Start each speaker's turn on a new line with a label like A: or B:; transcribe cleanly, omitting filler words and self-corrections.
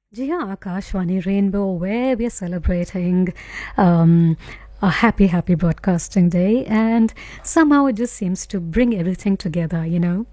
A: Jia Akashwani Rainbow, where we're celebrating um, a happy broadcasting day, and somehow it just seems to bring everything together.